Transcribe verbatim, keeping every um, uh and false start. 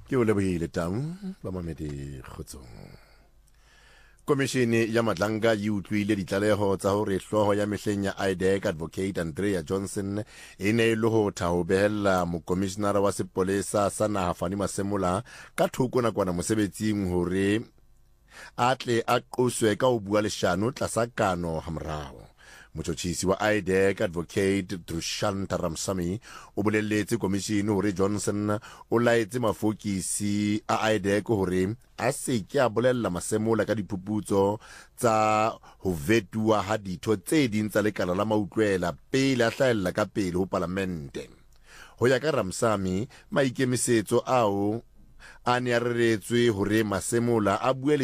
ke o lebohile tang ba mamedi kgotsong. Komishini ya Madlanga e utlwile ditlaleho tsa hore hloho ya mehleng ya I D E C Advocate Andrea Johnson e ne e le ho tha ho behella mokomishenara wa sepolesa sa naha Fani Masemola ka thoko nakwana mosebetsing hore a tle a qoswe ka ho bua leshano tlasa kano hamorao. Motjhotjhisi wa I D E C Advocate Dushyant Ramsamy o bolelletse komishini hore Johnson o laetse mafokisi a I D E C hore a se ke a bolella Masemola ka diphuputso tsa ho vetua ha ditho tse ding tsa lekala la mautlwela pele a hlahella ka pele ho palamente. Ho ya ka Ramsamy, maikemisetso ao a ne a reretswe hore Masemola a bue